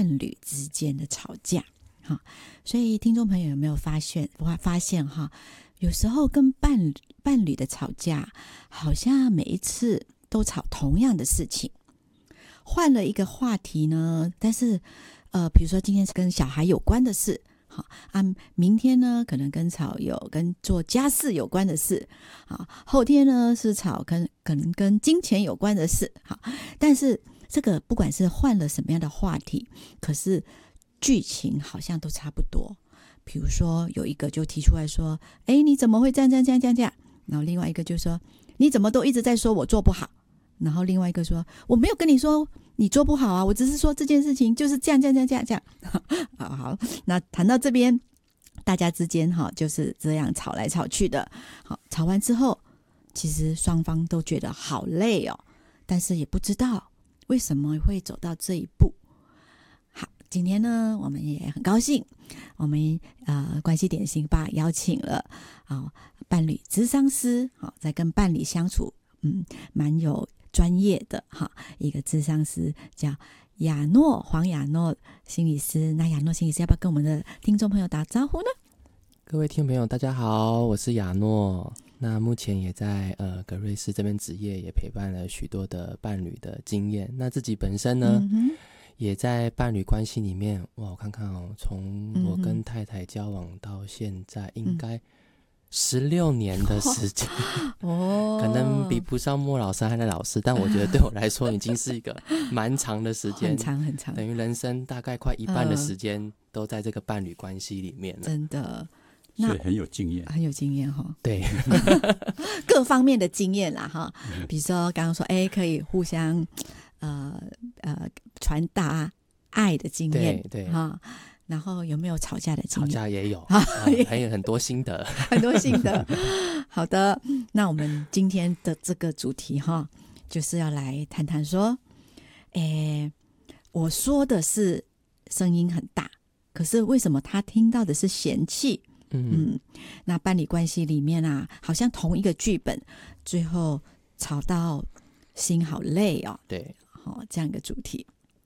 伴侣之间的吵架。所以听众朋友有没有发现哈，有时候跟伴侣的吵架，好像每一次都吵同样的事情，换了一个话题呢，但是比如说今天是跟小孩有关的事，好啊，明天呢可能跟做家事有关的事，好，后天呢是吵可能跟金钱有关的事，好，但是这个不管是换了什么样的话题，可是剧情好像都差不多。比如说有一个就提出来说，你怎么会这样，然后另外一个就说，你怎么都一直在说我做不好，然后另外一个说，我没有跟你说你做不好啊，我只是说这件事情就是这样好，那谈到这边，大家之间就是这样吵来吵去的。好，吵完之后其实双方都觉得好累哦，但是也不知道为什么会走到这一步。好，今天呢我们也很高兴，我们关系点心吧邀请了伴侣咨商师，在跟伴侣相处蛮有专业的一个咨商师，叫黄亚诺心理师。那亚诺心理师要不要跟我们的听众朋友打招呼呢？ 各位听众朋友大家好，我是亚诺，那目前也在格瑞斯这边职业，也陪伴了许多的伴侣的经验。那自己本身呢，也在伴侣关系里面，我看看从我跟太太交往到现在应该16年的时间，可能比不上莫老师和赖老师，但我觉得对我来说已经是一个蛮长的时间， 很长， 等于人生大概快一半的时间都在这个伴侣关系里面了， 真的。 所以很有经验， 对， 各方面的经验啦比如说刚刚说可以互相传达爱的经验， 对然后有没有吵架的经验？ 吵架也有还有很多心得很多心得。好的，那我们今天的这个主题就是要来谈谈说我说的是声音很大，可是为什么他听到的是嫌弃？那伴侣关系里面好像同一个剧本，最后吵到心好累哦。 对， 这样一个主题。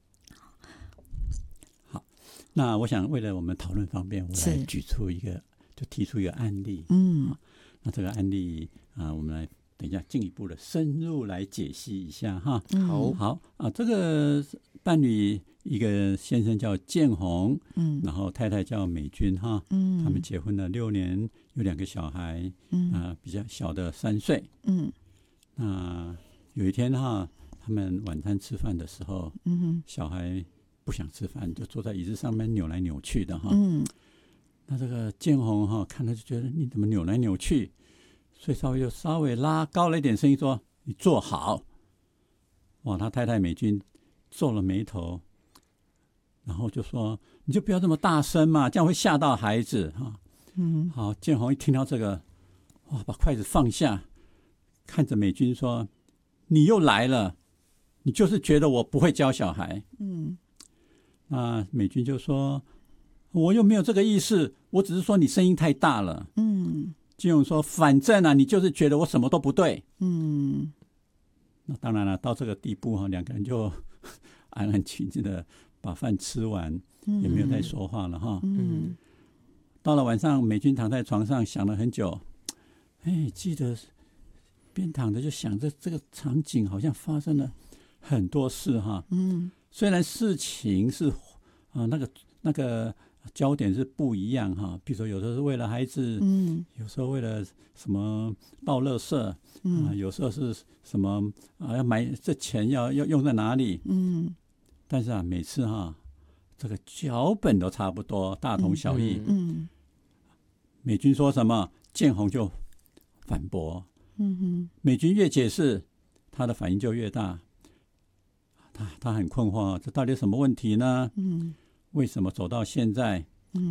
好，那我想为了我们讨论方便，我来提出一个案例。那这个案例我们来等一下进一步的深入来解析一下哈。好这个伴侣一个先生叫建宏，然后太太叫美君哈，他们结婚了6年，有2个小孩，比较小的3岁。那有一天他们晚餐吃饭的时候，小孩不想吃饭，就坐在椅子上面扭来扭去的哈。那这个建宏看了就觉得你怎么扭来扭去，所以稍微拉高了一点声音说：“你坐好。”哇，他太太美君皱了眉头，然后就说：“你就不要这么大声嘛，这样会吓到孩子哈。”好，建宏一听到这个，哇，把筷子放下，看着美君说：“你又来了，你就是觉得我不会教小孩。”那美君就说：“我又没有这个意思，我只是说你声音太大了。”建宏说：“反正你就是觉得我什么都不对。”那当然了，到这个地步2个人就安安静静的把饭吃完，也没有再说话了哈。到了晚上，美君躺在床上想了很久，记得边躺着就想着这个场景好像发生了很多事哈。虽然事情是那个焦点是不一样哈，比如说有时候是为了孩子，有时候为了什么倒垃圾，有时候是什么要买这钱要用在哪里，但是每次这个脚本都差不多，大同小异。美君说什么，建宏就反驳。美君越解释，他的反应就越大。他很困惑，这到底什么问题呢？为什么走到现在？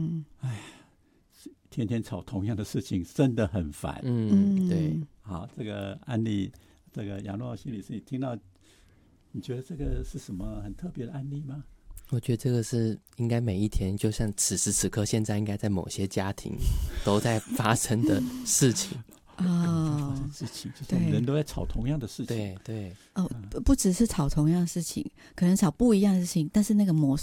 天天吵同样的事情，真的很烦。 对。 好，这个案例，这个亚诺心理师，你听到，你觉得这个是什么很特别的案例吗？ 我觉得这个是应该每一天，就像此时此刻，现在应该在某些家庭都在发生的事情。 事情就是我们人都在吵同样的事情。 对不只是吵同样的事情，可能吵不一样的事情，但是那个